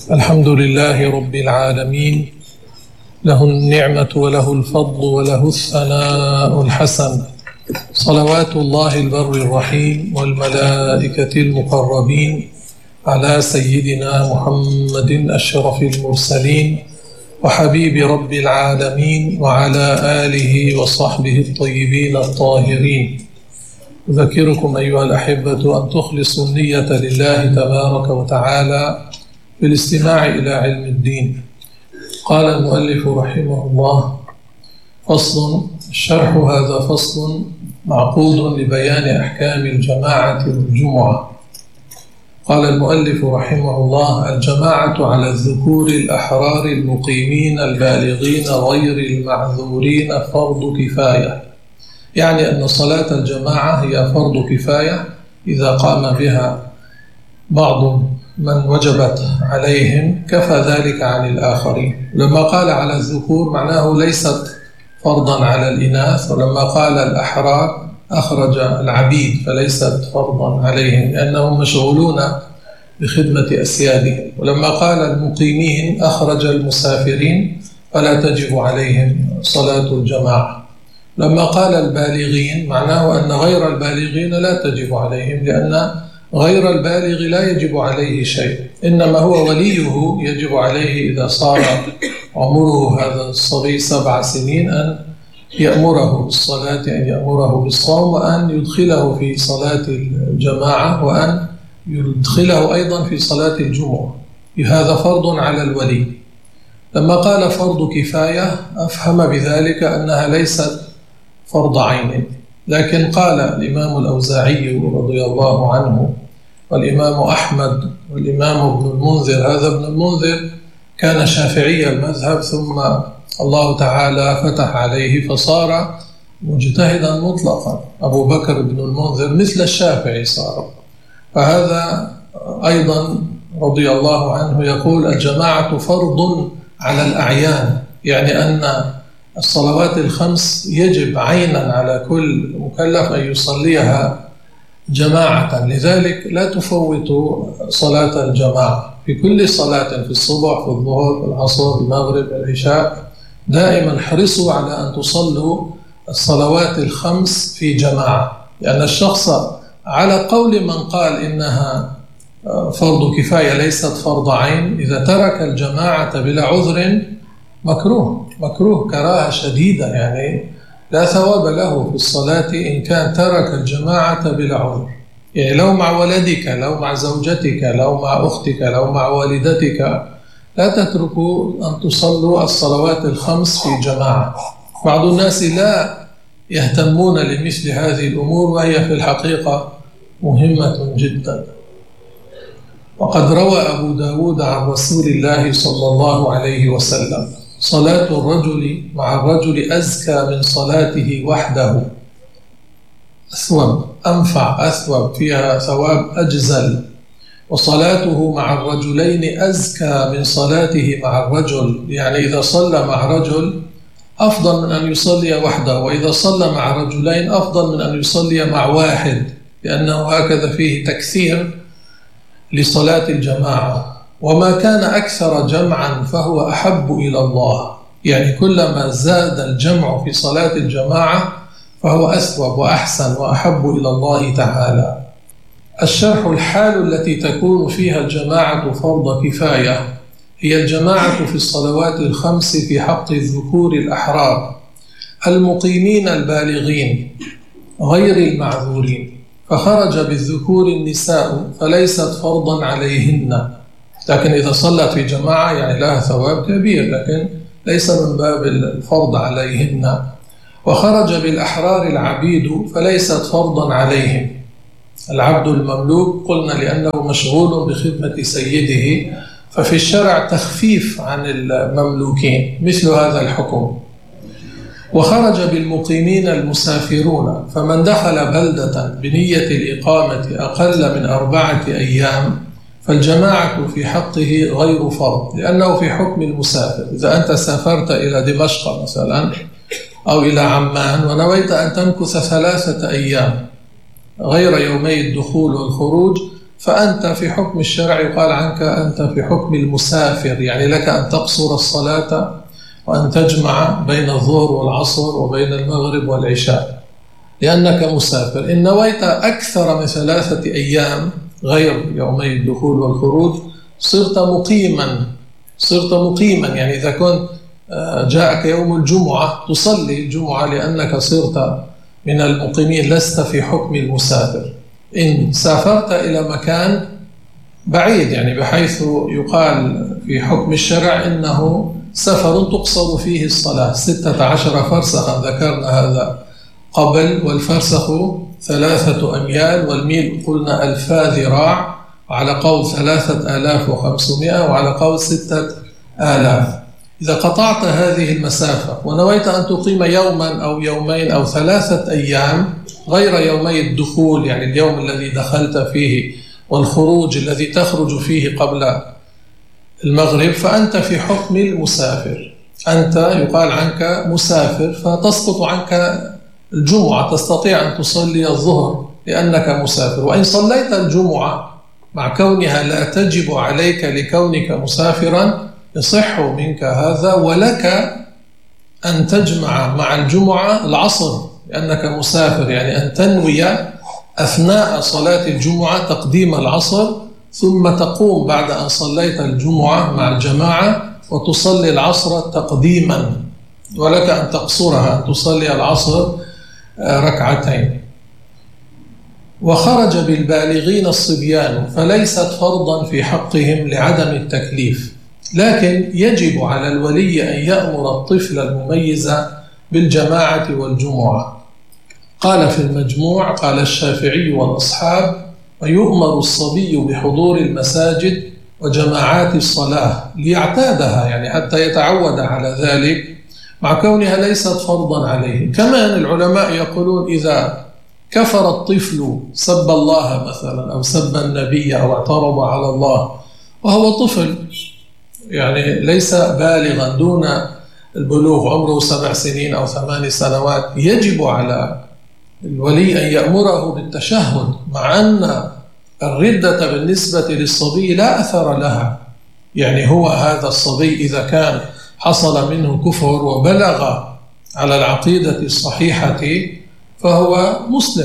الحمد لله رب العالمين، له النعمة وله الفضل وله الثناء الحسن، صلوات الله البر الرحيم والملائكة المقربين على سيدنا محمد أشرف المرسلين وحبيب رب العالمين وعلى آله وصحبه الطيبين الطاهرين. أذكركم أيها الأحبة أن تخلصوا النية لله تبارك وتعالى بالاستماع إلى علم الدين. قال المؤلف رحمه الله: فصل. الشرح هذا فصل معقود لبيان أحكام الجماعة والجمعة. قال المؤلف رحمه الله: الجماعة على الذكور الأحرار المقيمين البالغين غير المعذورين فرض كفاية، يعني أن صلاة الجماعة هي فرض كفاية إذا قام بها بعض من وجبت عليهم كفى ذلك عن الآخرين. لما قال على الذكور معناه ليست فرضا على الإناث، ولما قال الأحرار أخرج العبيد فليست فرضا عليهم لأنهم مشغولون بخدمة أسيادهم، ولما قال المقيمين أخرج المسافرين فلا تجب عليهم صلاة الجماعة. لما قال البالغين معناه أن غير البالغين لا تجب عليهم، لأن غير البالغ لا يجب عليه شيء، إنما هو وليه يجب عليه إذا صار عمره هذا الصبي 7 سنين أن يأمره بالصلاة، أن يأمره بالصوم، وأن يدخله في صلاة الجماعة، وأن يدخله أيضا في صلاة الجمعة. هذا فرض على الولي. لما قال فرض كفاية أفهم بذلك أنها ليست فرض عين، لكن قال الإمام الأوزاعي رضي الله عنه والإمام أحمد والإمام ابن المنذر، هذا ابن المنذر كان شافعي المذهب ثم الله تعالى فتح عليه فصار مجتهدا مطلقا. أبو بكر بن المنذر مثل الشافعي صار. فهذا أيضا رضي الله عنه يقول: الجماعة فرض على الأعيان، يعني أن الصلوات الخمس يجب عينا على كل مكلف أن يصليها جماعة، لذلك لا تفوتوا صلاة الجماعة في كل صلاة، في الصبح، في الظهر، في العصر، في المغرب، في العشاء، دائما حرصوا على أن تصلوا الصلوات الخمس في جماعة، لأن الشخص على قول من قال إنها فرض كفاية ليست فرض عين إذا ترك الجماعة بلا عذر مكروه كراهة شديدة، يعني لا ثواب له في الصلاة إن كان ترك الجماعة بلا عذر. يعني لو مع ولدك، لو مع زوجتك، لو مع أختك، لو مع والدتك، لا تتركوا أن تصلوا الصلوات الخمس في جماعة. بعض الناس لا يهتمون لمثل هذه الأمور، وهي في الحقيقة مهمة جدا. وقد روى أبو داود عن رسول الله صلى الله عليه وسلم: صلاة الرجل مع الرجل أزكى من صلاته وحده، أثوب، أنفع، أثوب، فيها ثواب أجزل. وصلاته مع الرجلين أزكى من صلاته مع الرجل، يعني إذا صلى مع رجل أفضل من أن يصلي وحده، وإذا صلى مع رجلين أفضل من أن يصلي مع واحد، لأنه هكذا فيه تكثير لصلاة الجماعة. وما كان أكثر جمعا فهو أحب إلى الله، يعني كلما زاد الجمع في صلاة الجماعة فهو أثوب وأحسن وأحب إلى الله تعالى. الشرح: الحال التي تكون فيها الجماعة فرض كفاية هي الجماعة في الصلوات الخمس في حق الذكور الأحرار المقيمين البالغين غير المعذورين، فخرج بالذكور النساء فليست فرضا عليهن، لكن إذا صلت في جماعة يعني لها ثواب كبير، لكن ليس من باب الفرض عليهن. وخرج بالأحرار العبيد فليست فرضا عليهم. العبد المملوك قلنا لأنه مشغول بخدمة سيده، ففي الشرع تخفيف عن المملوكين مثل هذا الحكم. وخرج بالمقيمين المسافرون، فمن دخل بلدة بنية الإقامة أقل من 4 أيام فالجماعة في حقه غير فرض، لأنه في حكم المسافر. إذا أنت سافرت إلى دمشق مثلا أو إلى عمان ونويت أن تمكث 3 أيام غير يومي الدخول والخروج، فأنت في حكم الشرع يقال عنك أنت في حكم المسافر، يعني لك أن تقصر الصلاة وأن تجمع بين الظهر والعصر وبين المغرب والعشاء لأنك مسافر. إن نويت أكثر من 3 أيام غير يومي الدخول والخروج صرت مقيما، يعني إذا كنت جاءك يوم الجمعة تصلي الجمعة لأنك صرت من المقيمين، لست في حكم المسافر. إن سافرت إلى مكان بعيد، يعني بحيث يقال في حكم الشرع إنه سفر تقصر فيه الصلاة 16 فرسخا، ذكرنا هذا قبل، والفرسخ 3 أميال والميل قلنا 1000 ذراع، وعلى قول 3500 وعلى قول 6000. إذا قطعت هذه المسافة ونويت أن تقيم يوما أو يومين أو 3 أيام غير يومي الدخول، يعني اليوم الذي دخلت فيه والخروج الذي تخرج فيه قبل المغرب، فأنت في حكم المسافر. أنت يقال عنك مسافر فتسقط عنك الجمعة، تستطيع أن تصلي الظهر لأنك مسافر. وإن صليت الجمعة مع كونها لا تجب عليك لكونك مسافرا يصح منك هذا، ولك أن تجمع مع الجمعة العصر لأنك مسافر، يعني أن تنوي أثناء صلاة الجمعة تقديم العصر، ثم تقوم بعد أن صليت الجمعة مع الجماعة وتصلي العصر تقديما، ولك أن تقصرها، أن تصلي العصر 2 ركعتين. وخرج بالبالغين الصبيان فليست فرضا في حقهم لعدم التكليف، لكن يجب على الولي أن يأمر الطفل المميز بالجماعة والجمعة. قال في المجموع، قال الشافعي والأصحاب: ويؤمر الصبي بحضور المساجد وجماعات الصلاة ليعتادها، يعني حتى يتعود على ذلك، مع كونها ليست فرضا عليه. كمان العلماء يقولون إذا كفر الطفل، سب الله مثلا أو سب النبي أو اعترض على الله وهو طفل، يعني ليس بالغا دون البلوغ، عمره 7 سنين أو 8 سنوات، يجب على الولي أن يأمره بالتشهد، مع أن الردة بالنسبة للصبي لا أثر لها. يعني هو هذا الصبي إذا كان حصل منه كفر وبلغ على العقيدة الصحيحة فهو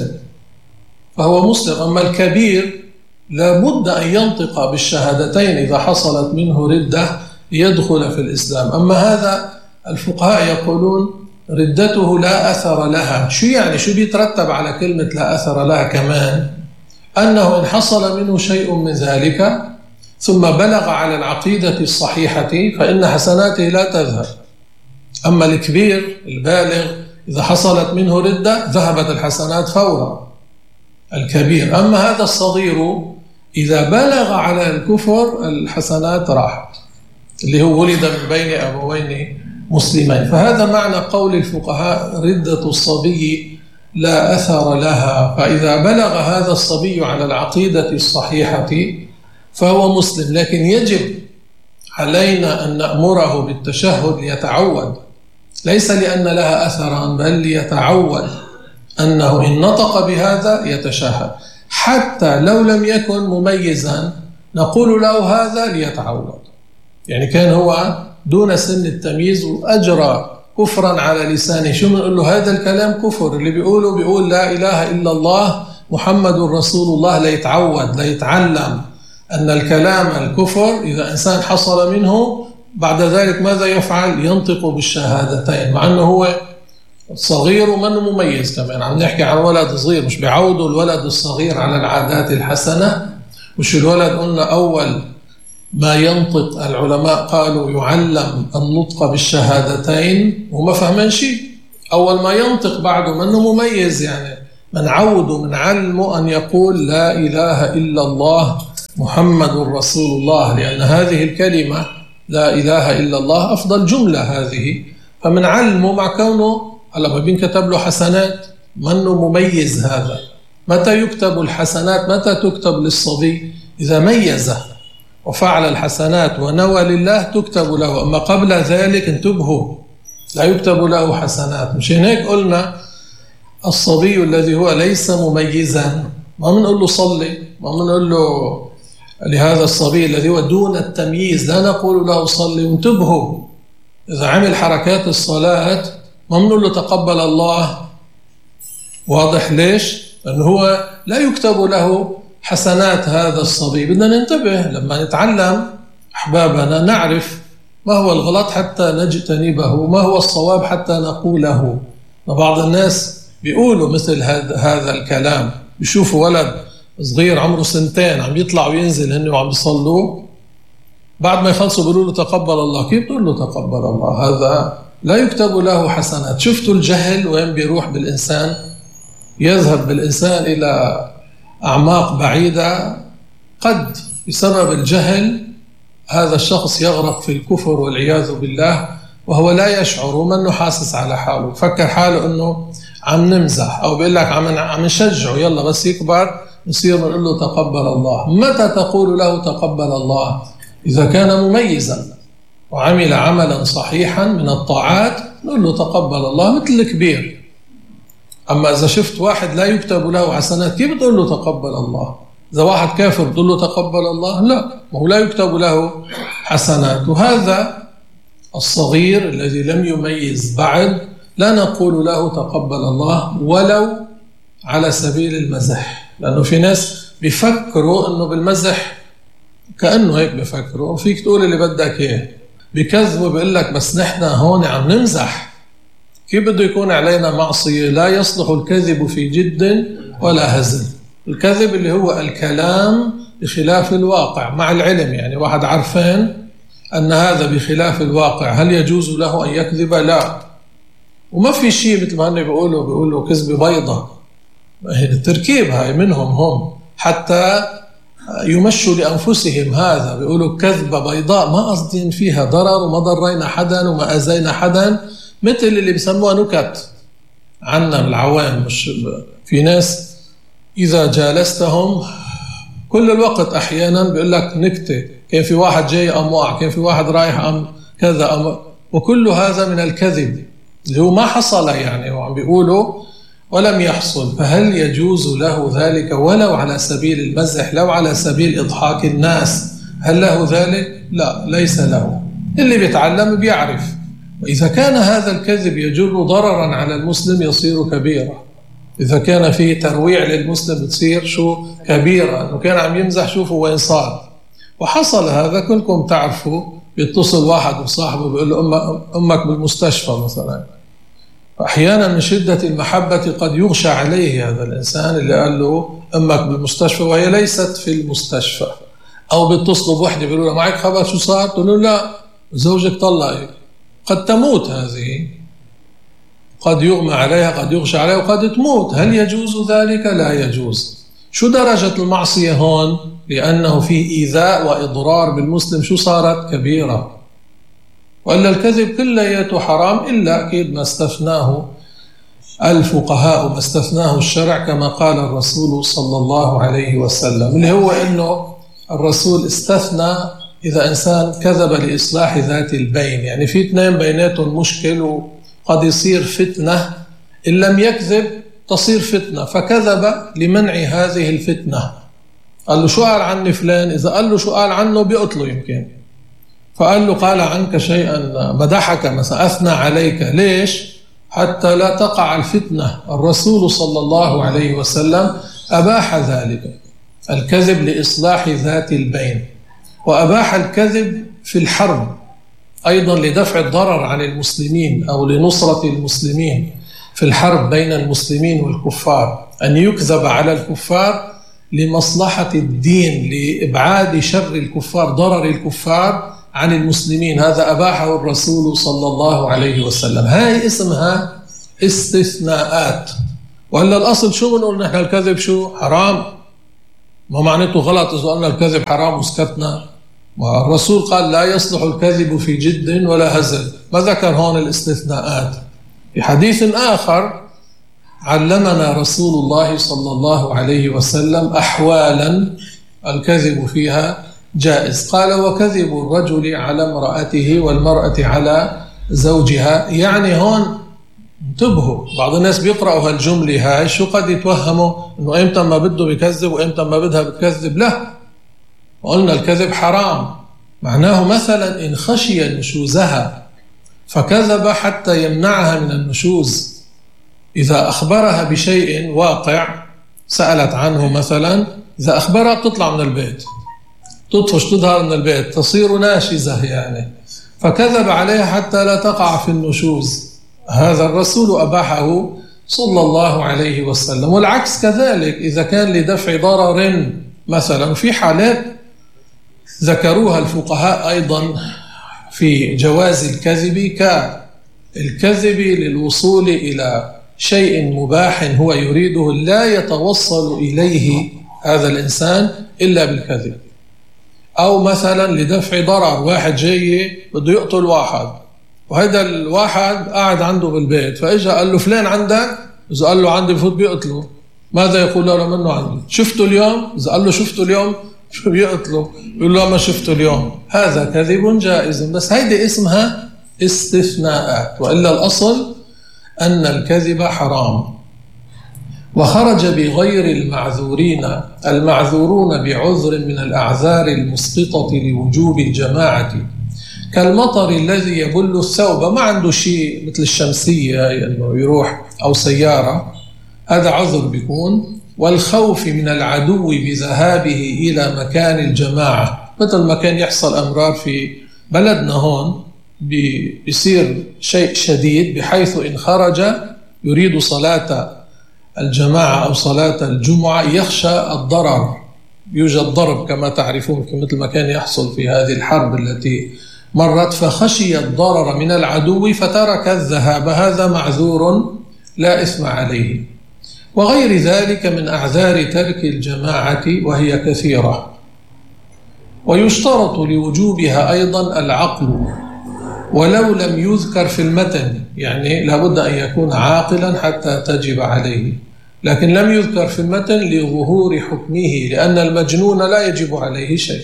مسلم. أما الكبير لابد أن ينطق بالشهادتين إذا حصلت منه ردة يدخل في الإسلام. أما هذا الفقهاء يقولون ردته لا أثر لها. شو بيترتب على كلمة لا أثر لها؟ كمان أنه إن حصل منه شيء من ذلك ثم بلغ على العقيدة الصحيحة فإن حسناته لا تذهب. أما الكبير البالغ إذا حصلت منه ردة ذهبت الحسنات فورا، الكبير. أما هذا الصغير إذا بلغ على الكفر الحسنات راحت، اللي هو ولد من بين أبوين مسلمين. فهذا معنى قول الفقهاء: ردة الصبي لا أثر لها. فإذا بلغ هذا الصبي على العقيدة الصحيحة فهو مسلم، لكن يجب علينا أن نأمره بالتشهد ليتعود، ليس لأن لها أثرا، بل ليتعود أنه إن نطق بهذا يتشهد. حتى لو لم يكن مميزا نقول له هذا ليتعود. يعني كان هو دون سن التمييز وأجرى كفرا على لسانه، شو بنقول له؟ هذا الكلام كفر، اللي بيقول لا إله إلا الله محمد رسول الله، ليتعود ليتعلم أن الكلام الكفر إذا إنسان حصل منه بعد ذلك ماذا يفعل؟ ينطق بالشهادتين، مع أنه هو صغير ومنه مميز. كمان عم نحكي عن ولد صغير، مش بيعودوا الولد الصغير على العادات الحسنة. مش الولد قلنا أول ما ينطق العلماء قالوا يعلم النطق بالشهادتين وما فهمن شيء. أول ما ينطق بعده منه مميز، يعني من عوده من علمه أن يقول لا إله إلا الله محمد رسول الله، لأن هذه الكلمة لا إله إلا الله أفضل جملة هذه. فمن علمه مع كونه لما بينكتب له حسنات منه مميز. هذا متى يكتب الحسنات؟ متى تكتب للصبي؟ إذا ميزه وفعل الحسنات ونوى لله تكتب له. أما قبل ذلك انتبهوا لا يكتب له حسنات. مشان هيك قلنا الصبي الذي هو ليس مميزا ما بنقول له صلي، ما بنقول له لهذا الصبي الذي هو دون التمييز لا نقول له صلي. وانتبهوا، إذا عمل حركات الصلاة ما بنقول له تقبل الله. واضح ليش؟ لأنه هو لا يكتب له حسنات هذا الصبي. بدنا ننتبه لما نتعلم أحبابنا، نعرف ما هو الغلط حتى نجتنبه، ما هو الصواب حتى نقوله. بعض الناس بيقولوا مثل هذا الكلام، بيشوفوا ولد صغير عمره 2 عم يطلع وينزل هن وعم يصلوا، بعد ما يخلصوا بيقولوا له تقبل الله. كيف بيقول له تقبل الله؟ هذا لا يكتب له حسنات. شفتوا الجهل وين بيروح بالإنسان؟ يذهب بالإنسان إلى أعماق بعيدة. قد بسبب الجهل هذا الشخص يغرق في الكفر والعياذ بالله وهو لا يشعر ومنه حاسس على حاله. فكر حاله أنه عم نمزح، أو بيقول لك عم نشجعه يلا بس يكبر نصير نقول له تقبل الله. متى تقول له تقبل الله؟ إذا كان مميزا وعمل عملا صحيحا من الطاعات نقول له تقبل الله مثل الكبير. أما إذا شفت واحد لا يكتب له حسنات كيف بتقول له تقبل الله؟ إذا واحد كافر بتقول له تقبل الله؟ لا، هو لا يكتب له حسنات. وهذا الصغير الذي لم يميز بعد لا نقول له تقبل الله ولو على سبيل المزح، لأنه في ناس بيفكروا أنه بالمزح كأنه هيك بيفكروا، فيك تقول اللي بدك إياه، بكذبوا بيقول لك بس نحن هون عم نمزح. كيف بده يكون علينا معصية؟ لا يصلح الكذب في جد ولا هزل. الكذب اللي هو الكلام بخلاف الواقع مع العلم، يعني واحد عارفين أن هذا بخلاف الواقع، هل يجوز له أن يكذب؟ لا. وما في شيء مثل ما هن بيقولوا كذبة بيضة، التركيب هاي منهم هم حتى يمشوا لأنفسهم. هذا بيقولوا كذبة بيضاء ما قصدين فيها ضرر وما ضرينا حدا وما أذينا حدا، مثل اللي بيسموها نكت عنا العوام. مش في ناس إذا جالستهم كل الوقت أحيانا بيقول لك نكتة، كان في واحد جاي أم وقع، كان في واحد رايح أم كذا وكل هذا من الكذب اللي هو ما حصل يعني، وعم بيقولوا ولم يحصل. فهل يجوز له ذلك ولو على سبيل المزح، لو على سبيل إضحاك الناس؟ هل له ذلك؟ لا، ليس له. اللي بيتعلم بيعرف. وإذا كان هذا الكذب يجر ضررا على المسلم يصير كبيرة. إذا كان فيه ترويع للمسلم بتصير شو؟ كبيرة. إنه كان عم يمزح شوفوا وين صار. وحصل هذا كلكم تعرفوا، بيتصل واحد وصاحبه بيقول له أمك بالمستشفى مثلا. أحيانا من شدة المحبة قد يغشى عليه هذا الإنسان اللي قال له أمك بالمستشفى وهي ليست في المستشفى. أو بيتصلوا بوحدة بيقولوا له معك خبر شو صار؟ تقول له لا زوجك طلقك. قد تموت هذه، قد يغمى عليها، قد يغشى عليها، وقد تموت. هل يجوز ذلك؟ لا يجوز. شو درجة المعصية هون؟ لأنه في إيذاء وإضرار بالمسلم شو صارت؟ كبيرة. وإلا الكذب كلياته حرام، إلا أكيد ما استثناه الفقهاء وما استثناه الشرع كما قال الرسول صلى الله عليه وسلم، اللي هو إنه الرسول استثنى إذا إنسان كذب لإصلاح ذات البين. يعني في اثنين بيناتهم مشكل وقد يصير فتنة، إن لم يكذب تصير فتنة، فكذب لمنع هذه الفتنة. قال له شو قال عني فلان؟ إذا قال له شو قال عنه بيقتله يمكن. فقال له قال عنك شيئا، مدحك مثلا، أثنى عليك. ليش؟ حتى لا تقع الفتنة. الرسول صلى الله عليه وسلم أباح ذلك، الكذب لإصلاح ذات البين. وأباح الكذب في الحرب أيضا لدفع الضرر عن المسلمين أو لنصرة المسلمين في الحرب بين المسلمين والكفار، أن يكذب على الكفار لمصلحة الدين، لإبعاد شر الكفار، ضرر الكفار عن المسلمين. هذا أباحه الرسول صلى الله عليه وسلم. هاي اسمها استثناءات. وإلا الأصل شو بنقول نحن؟ الكذب شو؟ حرام. ما معناته غلط إذا قلنا الكذب حرام وسكتنا؟ والرسول قال لا يصلح الكذب في جد ولا هزل. ما ذكر هون الاستثناءات. في حديث آخر علمنا رسول الله صلى الله عليه وسلم أحوالا الكذب فيها جائز. قال وكذب الرجل على امرأته والمرأة على زوجها. يعني هون انتبهوا، بعض الناس بيقرأوا هالجملة هاي شو قد يتوهموا إنه إمتى ما بده بيكذب وإمتى ما بدها بتكذب. لا، وقلنا الكذب حرام، معناه مثلا إن خشي نشوزها فكذب حتى يمنعها من النشوز. إذا أخبرها بشيء واقع سألت عنه مثلا، إذا أخبرها بتطلع من البيت، تطفش تظهر من البيت، تصير ناشزة يعني، فكذب عليها حتى لا تقع في النشوز. هذا الرسول أباحه صلى الله عليه وسلم. والعكس كذلك، إذا كان لدفع ضرر مثلا، في حالات ذكروها الفقهاء أيضا في جواز الكذب، كالكذب للوصول إلى شيء مباح هو يريده لا يتوصل إليه هذا الإنسان إلا بالكذب، أو مثلا لدفع ضرر، واحد جاي بده يقتل واحد وهذا الواحد قاعد عنده بالبيت، فإجا قال له فلان عندك؟ إذا قال له عندي بفوت بيقتله. ماذا يقول له منه عندي؟ شفته اليوم؟ إذا قال له شفته اليوم شو بيقتله؟ يقول له ما شفته اليوم. هذا كذب جائز، بس هيدي اسمها استثناءات، وإلا الأصل أن الكذب حرام. وخرج بغير المعذورين المعذورون بعذر من الأعذار المسقطة لوجوب الجماعة، كالمطر الذي يبل الثوب، ما عنده شيء مثل الشمسية أنه يروح أو سيارة، هذا عذر بيكون. والخوف من العدو بذهابه إلى مكان الجماعة، مثل ما كان يحصل أمرار في بلدنا هون، بيصير شيء شديد بحيث إن خرج يريد صلاة الجماعة أو صلاة الجمعة يخشى الضرر، يوجد ضرب كما تعرفون، مثل ما كان يحصل في هذه الحرب التي مرت، فخشي الضرر من العدو فترك الذهاب، هذا معذور لا إثم عليه. وغير ذلك من أعذار ترك الجماعة وهي كثيرة. ويشترط لوجوبها أيضا العقل ولو لم يذكر في المتن، يعني لابد أن يكون عاقلا حتى تجب عليه، لكن لم يذكر في المتن لظهور حكمه، لأن المجنون لا يجب عليه شيء.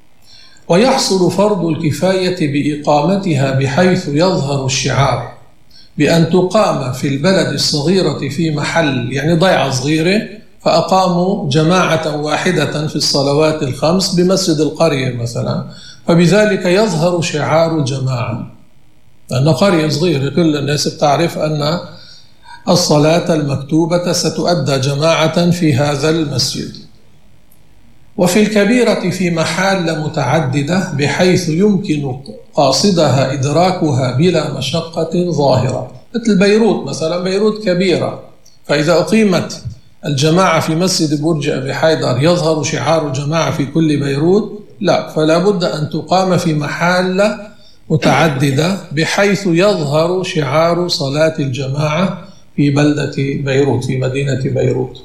ويحصل فرض الكفاية بإقامتها بحيث يظهر الشعار، بأن تقام في البلد الصغيرة في محل، يعني ضيعة صغيرة، فأقاموا جماعة واحدة في الصلوات الخمس بمسجد القرية مثلا، فبذلك يظهر شعار الجماعة، لأن قرية صغيرة كل الناس بتعرف أن الصلاة المكتوبة ستؤدى جماعة في هذا المسجد. وفي الكبيرة في محال متعددة بحيث يمكن قاصدها إدراكها بلا مشقة ظاهرة، مثل بيروت مثلا، بيروت كبيرة، فإذا أقيمت الجماعة في مسجد برج أبي حيدر يظهر شعار الجماعة في كل بيروت؟ لا، فلا بد أن تقام في محال متعددة بحيث يظهر شعار صلاة الجماعة في بلدة بيروت، في مدينة بيروت.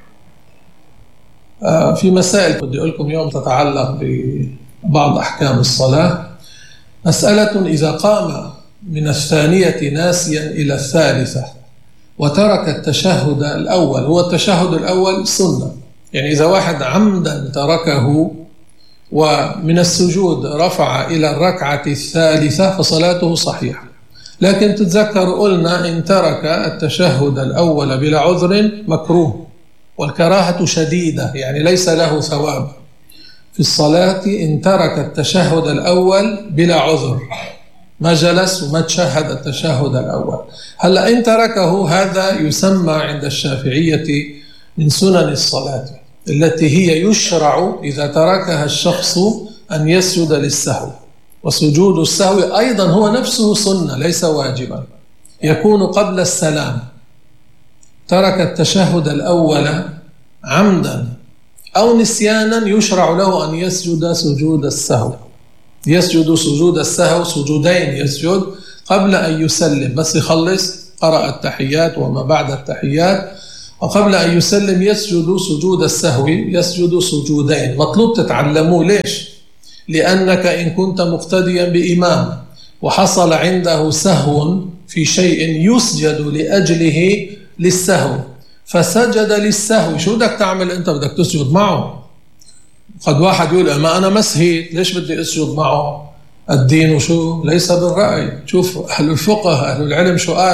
في مسائل بدي أقول لكم اليوم تتعلق ببعض أحكام الصلاة. مسألة: إذا قام من الثانية ناسيا إلى الثالثة وترك التشهد الأول، هو التشهد الأول سنة، يعني إذا واحد عمدا تركه ومن السجود رفع إلى الركعة الثالثة فصلاته صحيحة. لكن تتذكر قلنا إن ترك التشهد الأول بلا عذر مكروه، والكراهة شديدة، يعني ليس له ثواب في الصلاة إن ترك التشهد الأول بلا عذر، ما جلس وما تشهد التشهد الأول. هلأ إن تركه، هذا يسمى عند الشافعية من سنن الصلاة، التي هي يشرع إذا تركها الشخص أن يسجد للسهو، وسجود السهو أيضا هو نفسه سنة ليس واجبا، يكون قبل السلام. ترك التشهد الأول عمدا أو نسيانا يشرع له أن يسجد سجود السهو، يسجد سجود السهو سجودين، يسجد قبل أن يسلم، بس يخلص قرأ التحيات وما بعد التحيات، وقبل أن يسلم يسجد سجود السهو، يسجد سجودين. مطلوب تتعلموه. ليش؟ لأنك إن كنت مقتديا بإمام وحصل عنده سهو في شيء يسجد لأجله للسهو، فسجد للسهو، شو بدك تعمل أنت؟ بدك تسجد معه. قد واحد يقول ما أنا مسهيت، ليش بدي أسجد معه؟ الدين شو؟ ليس بالرأي. شوف أهل الفقه أهل العلم شو قالوا،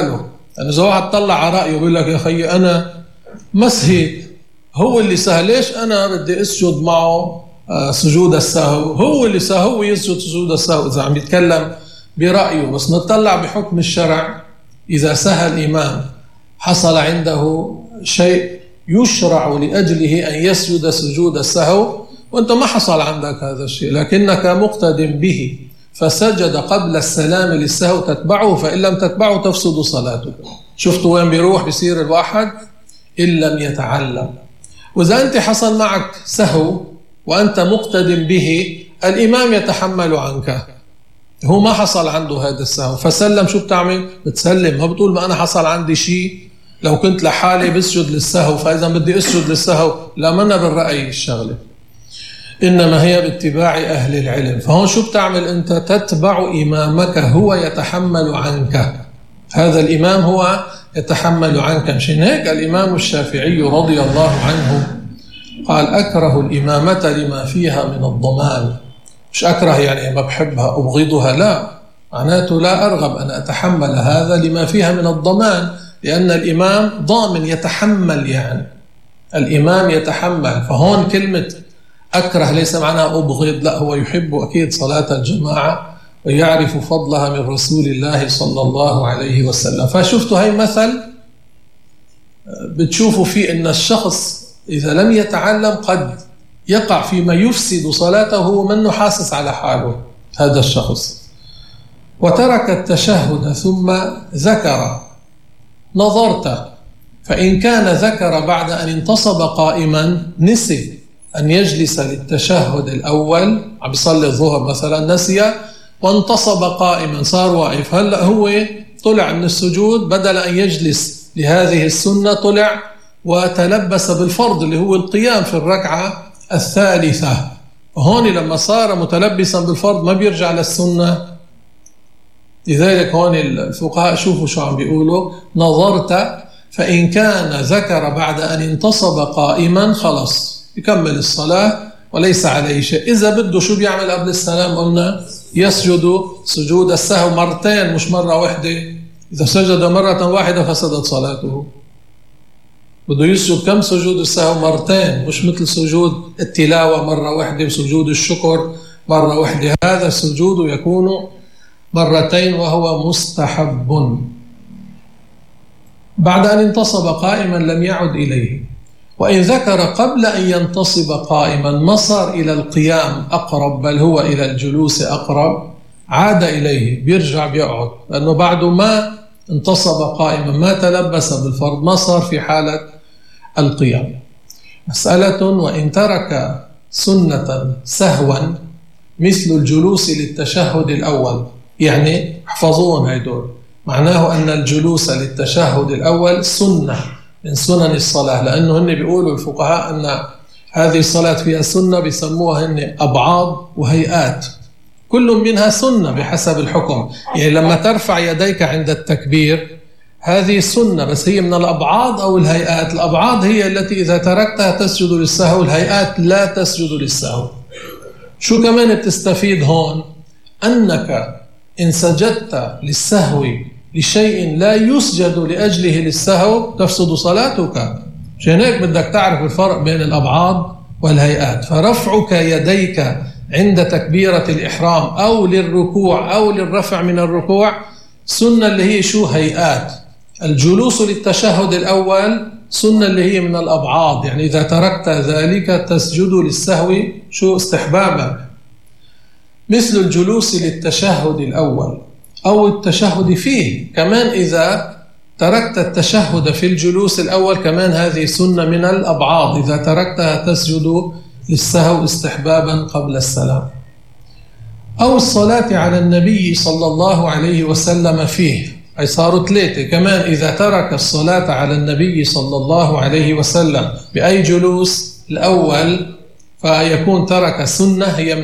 يعني إذا واحد طلع على رأيه ويقول لك يا أخي أنا مسهيت، هو اللي سهل، ليش أنا بدي أسجد معه سجود السهو؟ هو اللي سهو يسجد سجود السهو إذا عم يتكلم برأيه. بس نطلع بحكم الشرع، إذا سهى الإمام حصل عنده شيء يشرع لأجله أن يسجد سجود السهو، وأنت ما حصل عندك هذا الشيء لكنك مقتدم به فسجد قبل السلام للسهو تتبعه، فإن لم تتبعه تفسد صلاته. شفتوا وين بيروح بيصير الواحد؟ إن لم يتعلم. وإذا أنت حصل معك سهو وأنت مقتدم به، الإمام يتحمل عنك، هو ما حصل عنده هذا السهو فسلم، شو بتعمل؟ بتسلم، ما بتقول ما أنا حصل عندي شيء لو كنت لحالي بسجد للسهو فإذا بدي أسجد للسهو. لا، منا بالرأي الشغلة، إنما هي باتباع أهل العلم. فهون شو بتعمل أنت؟ تتبع إمامك، هو يتحمل عنك، هذا الإمام هو يتحمل عنك. مشان هيك الإمام الشافعي رضي الله عنه قال أكره الإمامة لما فيها من الضمان. مش أكره يعني ما بحبها أبغضها، لا، معناته لا أرغب أن أتحمل هذا لما فيها من الضمان، لأن الإمام ضامن يتحمل، يعني الإمام يتحمل. فهون كلمة أكره ليس معناها أبغض، لا، هو يحب أكيد صلاة الجماعة ويعرف فضلها من رسول الله صلى الله عليه وسلم. فشفتوا هاي مثل بتشوفوا فيه أن الشخص إذا لم يتعلم قد يقع فيما يفسد صلاته ومنه حاسس على حاله هذا الشخص. وترك التشهد ثم ذكر، نظرت، فإن كان ذكر بعد أن انتصب قائما نسي أن يجلس للتشهد الأول، عم يصلي الظهر مثلا نسي وانتصب قائما صار واقف، هلأ هو طلع من السجود بدل أن يجلس لهذه السنة طلع وتلبس بالفرض اللي هو القيام في الركعة الثالثة. وهون لما صار متلبسا بالفرض ما بيرجع للسنة. لذلك هون الفقهاء شوفوا شو عم بيقولوا، نظرت فإن كان ذكر بعد أن انتصب قائما خلص يكمل الصلاة وليس عليه شيء. إذا بده شو بيعمل قبل السلام؟ قلنا يسجد سجود السهو مرتين مش مرة واحدة. إذا سجد مرة واحدة فسدت صلاته. بده يسجد كم سجود السهو؟ مرتين، مش مثل سجود التلاوة مرة واحدة وسجود الشكر مرة واحدة. هذا السجود يكون مرتين وهو مستحب. بعد أن انتصب قائما لم يعد إليه. وإن ذكر قبل أن ينتصب قائما ما صار إلى القيام أقرب بل هو إلى الجلوس أقرب، عاد إليه، بيرجع بيقعد، لأنه بعد ما انتصب قائما ما تلبس بالفرض ما صار في حالة القيام. مسألة وإن ترك سنة سهوا مثل الجلوس للتشهد الأول، يعني احفظوهم هيدول، معناه أن الجلوس للتشهد الأول سنة من سنن الصلاة، لأنه هن بيقولوا الفقهاء أن هذه الصلاة فيها سنة بيسموها هن أبعاض وهيئات، كل منها سنة بحسب الحكم. يعني لما ترفع يديك عند التكبير هذه سنة، بس هي من الأبعاض أو الهيئات. الأبعاض هي التي إذا تركتها تسجد للسهو، الهيئات لا تسجد للسهو. شو كمان بتستفيد هون؟ أنك إن سجدت للسهو لشيء لا يسجد لأجله للسهو تفسد صلاتك. عشان هيك بدك تعرف الفرق بين الأبعاض والهيئات. فرفعك يديك عند تكبيرة الإحرام أو للركوع أو للرفع من الركوع سنة اللي هي شو؟ هيئات. الجلوس للتشهد الأول سنة اللي هي من الأبعاض، يعني إذا تركت ذلك تسجد للسهو شو؟ استحبابا. مثل الجلوس للتشهد الأول أو التشهد فيه، كمان إذا تركت التشهد في الجلوس الأول كمان هذه سنة من الأبعاض، إذا تركتها تسجد للسهو استحبابا قبل السلام. أو الصلاة على النبي صلى الله عليه وسلم فيه، أي صاروا ثلاثة. كمان إذا ترك الصلاة على النبي صلى الله عليه وسلم بأي جلوس الأول فيكون ترك سنة هي من